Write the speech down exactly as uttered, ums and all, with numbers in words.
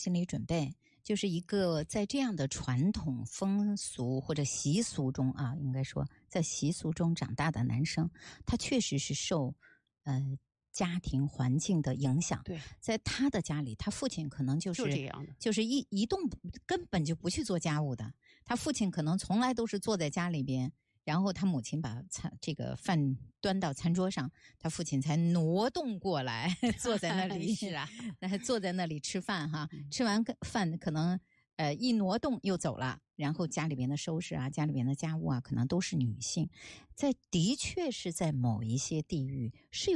心理准备，就是一个在这样的传统风俗或者习俗中啊，应该说在习俗中长大的男生，他确实是受呃家庭环境的影响。 对， 在他的家里，他父亲可能就是就这样的， 就是一一动根本就不去做家务的，他父亲可能从来都是坐在家里边。然后他母亲把餐这个饭端到餐桌上，他父亲才挪动过来，坐在那里是啊， 坐在那里吃饭哈。吃完饭可能呃一挪动又走了，然后家里边的收拾啊，家里边的家务啊，可能都是女性。在的确是在某一些地域是有